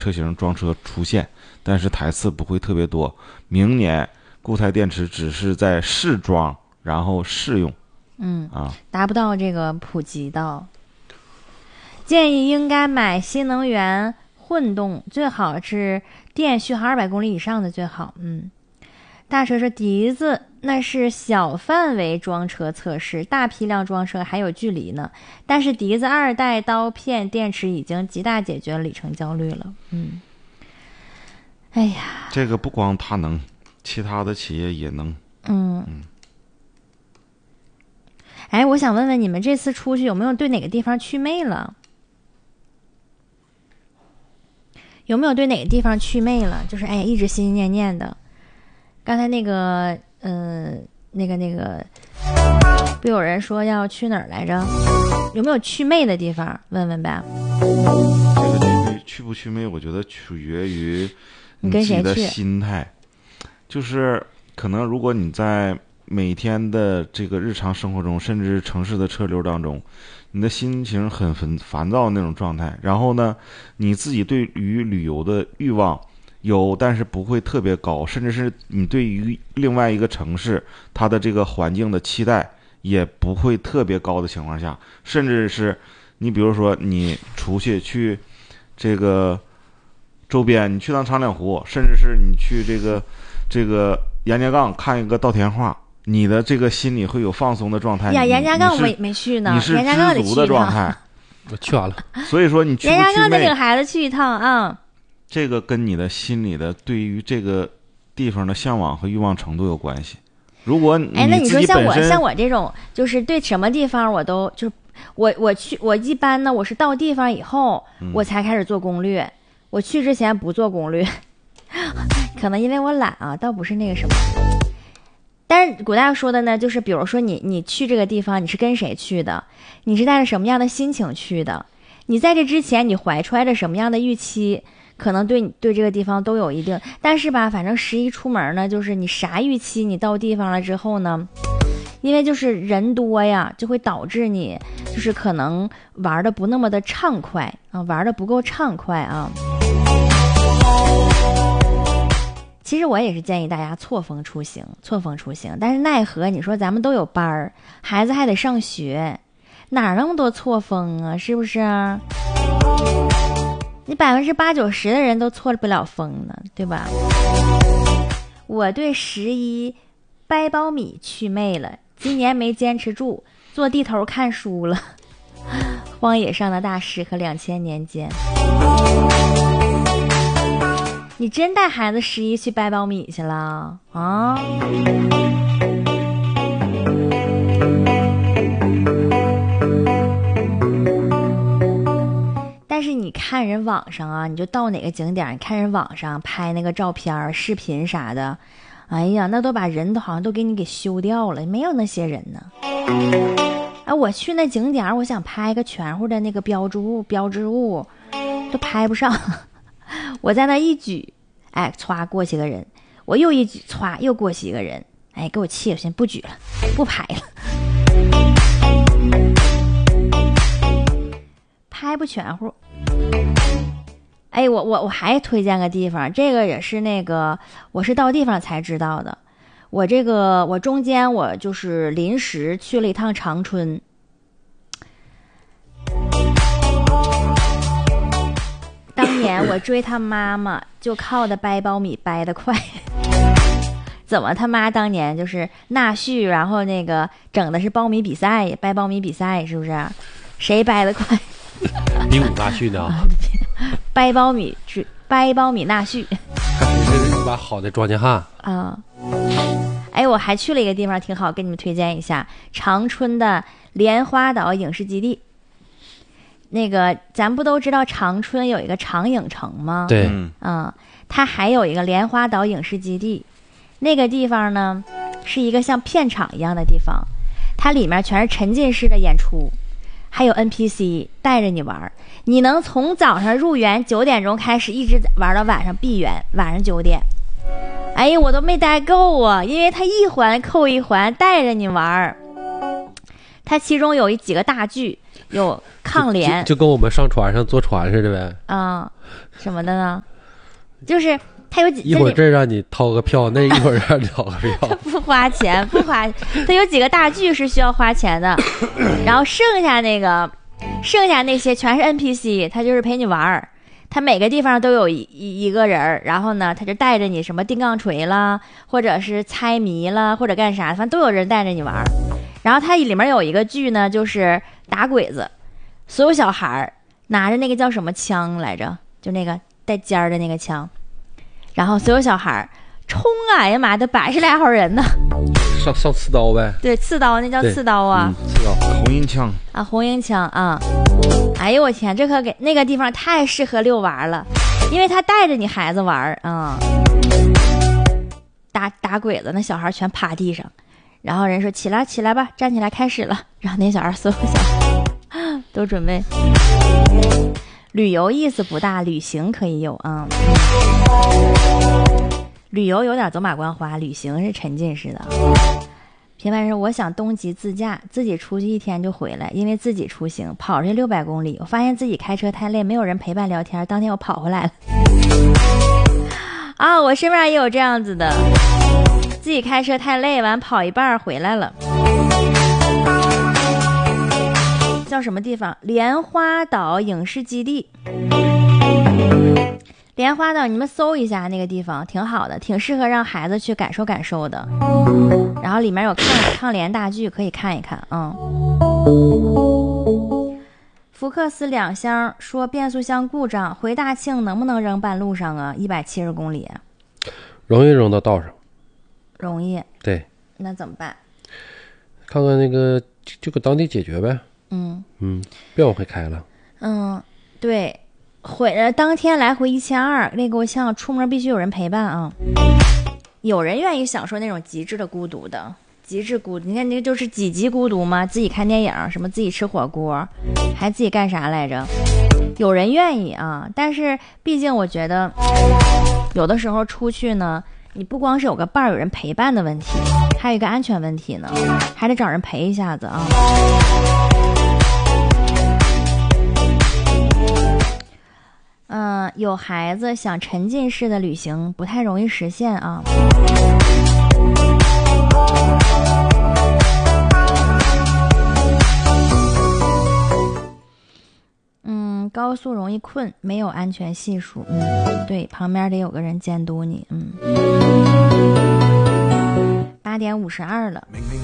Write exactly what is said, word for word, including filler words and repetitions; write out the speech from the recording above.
车型装车出现，但是台次不会特别多。明年固态电池只是在试装，然后试用， 嗯啊， 达不到这个普及到。建议应该买新能源混动，最好是电续航二百公里以上的最好。嗯，大车说笛子那是小范围装车测试，大批量装车还有距离呢。但是笛子二代刀片电池已经极大解决了里程焦虑了。嗯，哎呀， 这个不光它能，其他的企业也能。 嗯嗯。哎，我想问问你们这次出去有没有对哪个地方祛魅了？有没有对哪个地方祛魅了？就是哎，一直心心念念的。刚才那个，呃，那个那个，不有人说要去哪儿来着？有没有祛魅的地方？问问呗。 这个祛不祛魅，我觉得取决于你自己的心态。就是可能如果你在每天的这个日常生活中，甚至城市的车流当中，你的心情很烦烦躁那种状态，然后呢，你自己对于旅游的欲望有，但是不会特别高，甚至是你对于另外一个城市它的这个环境的期待也不会特别高的情况下，甚至是你比如说你出去去这个周边，你去趟长岭湖，甚至是你去这个这个杨家岗看一个稻田画，你的这个心里会有放松的状态。 呀，杨家岗没没去呢， 你是知足的状态。 我去完了。 所以说你去不去杨家岗得领孩子去一趟啊。 这个跟你的心里的对于这个地方的向往和欲望程度有关系。如果你哎，那你说像我像我我这种，就是对什么地方我都就是我我去我一般呢，我是到地方以后、嗯、我才开始做攻略，我去之前不做攻略，可能因为我懒啊，倒不是那个什么。但是古大夫说的呢，就是比如说你你去这个地方，你是跟谁去的？你是带着什么样的心情去的？你在这之前你怀揣着什么样的预期？可能对你对这个地方都有一定，但是吧，反正十一出门呢，就是你啥预期，你到地方了之后呢，因为就是人多呀，就会导致你就是可能玩的不那么的畅快啊，玩的不够畅快啊。其实我也是建议大家错峰出行，错峰出行，但是奈何你说咱们都有班儿，孩子还得上学，哪那么多错峰啊，是不是啊？你百分之八九十的人都错不了峰呢，对吧？我对十一掰苞米祛魅了，今年没坚持住，坐地头看书了。荒野上的大师和两千年间，你真带孩子十一去掰苞米去了啊？但是你看人网上啊，你就到哪个景点，你看人网上拍那个照片、视频啥的，哎呀，那都把人都好像都给你给修掉了，没有那些人呢。哎，我去那景点，我想拍个全乎的那个标志物、标志物，都拍不上。我在那一举，哎，歘过去个人，我又一举，歘又过去一个人，哎，给我气，我先不举了，不拍了。拍不全乎。哎，我我我还推荐个地方，这个也是那个我是到地方才知道的。我这个我中间我就是临时去了一趟长春，当年我追他妈妈就靠的掰苞米掰得快。怎么他妈当年就是纳旭，然后那个整的是苞米比赛，掰苞米比赛，是不是？谁掰得快？ 比武纳旭呢？ 掰苞米，掰苞米纳旭， 这是一把好的庄稼汉啊！哎，我还去了一个地方挺好，跟你们推荐一下，长春的莲花岛影视基地。那个咱不都知道长春有一个长影城吗？ 对， 嗯，它还有一个莲花岛影视基地。那个地方呢，是一个像片场一样的地方，它里面全是沉浸式的演出。还有 N P C 带着你玩，你能从早上入园九点钟开始，一直玩到晚上闭园，晚上九点。哎呀，我都没待够啊，因为它一环扣一环带着你玩。它其中有一几个大剧， 有抗联， 就, 就, 就跟我们上船上坐船似的呗。 啊、嗯，什么的呢？就是它有几一会儿这让你掏个票，那一会儿让你掏个票， 不花钱，不花。它有几个大剧是需要花钱的，然后剩下那个，剩下那些全是 N P C， 它就是陪你玩儿。他每个地方都有一一一个人，然后呢，他就带着你什么钉杠锤啦，或者是猜谜啦，或者干啥，反正都有人带着你玩。然后它里面有一个剧呢，就是打鬼子，所有小孩拿着那个叫什么枪来着，就那个带尖儿的那个枪，然后所有小孩冲啊，哎呀妈的，百十来号人呢， 上上刺刀呗， 对，刺刀，那叫刺刀啊， 嗯、刺刀， 红缨枪啊，红缨枪啊。哎呦我天，这可给那个地方太适合遛娃了，因为他带着你孩子玩啊、嗯，打打鬼子，那小孩全趴地上，然后人说起来起来吧，站起来开始了，然后那小孩所有小孩都准备。旅游意思不大，旅行可以有啊、嗯，旅游有点走马观花，旅行是沉浸式的。平凡说我想冬季自驾，自己出去一天就回来，因为自己出行跑这六百公里，我发现自己开车太累，没有人陪伴聊天，当天我跑回来了。啊，我身边也有这样子的，自己开车太累，完跑一半回来了。叫什么地方？莲花岛影视基地。莲花岛，你们搜一下那个地方，挺好的，挺适合让孩子去感受感受的。然后里面有抗抗联大剧，可以看一看。嗯，福克斯两厢说变速箱故障，回大庆能不能扔半路上啊？一百七十公里， 容易扔到道上， 容易。 对， 那怎么办？ 看看那个就就搁当地解决呗。 嗯嗯，别往回开了。 嗯，对。回了当天来回一千二，那够呛，出门必须有人陪伴啊！有人愿意享受那种极致的孤独的，极致孤独。你看那个就是几级孤独吗？自己看电影，什么自己吃火锅，还自己干啥来着？有人愿意啊，但是毕竟我觉得，有的时候出去呢，你不光是有个伴儿、有人陪伴的问题，还有一个安全问题呢，还得找人陪一下子啊。嗯，有孩子想沉浸式的旅行不太容易实现啊。嗯，高速容易困，没有安全系数。嗯，对，旁边得有个人监督你。嗯，八点五十二了。